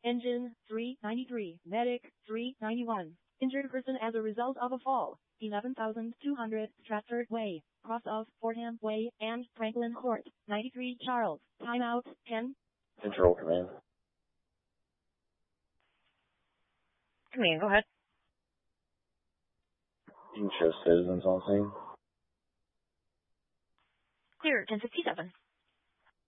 Engine 393, Medic 391. Injured person as a result of a fall. 11,200 Stratford Way, cross of Fordham Way and Franklin Court. 93 Charles. Timeout 10. Control command. Command, go ahead. You can show citizens on scene. Clear, 1067.